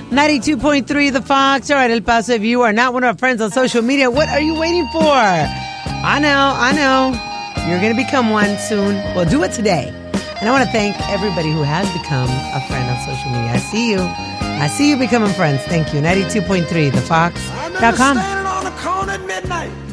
92.3 The Fox. All right, El Paso, if you are not one of our friends on social media, what are you waiting for? I know. You're going to become one soon. Well, do it today. And I want to thank everybody who has become a friend on social media. I see you becoming friends. Thank you. 92.3 TheFox.com. Standing on the corner at midnight.